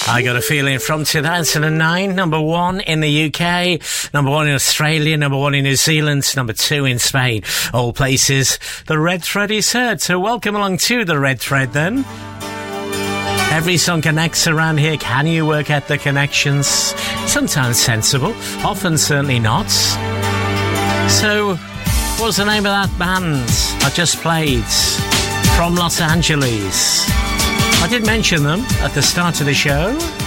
I Got a Feeling from 2009, number 1 in the UK, number 1 in Australia, number 1 in New Zealand, number 2 in Spain. All places the Red Thread is heard. So welcome along to the Red Thread then. Every song connects around here. Can you work out the connections? Sometimes sensible, often certainly not. So, what's the name of that band I just played? From Los Angeles. I did mention them at the start of the show.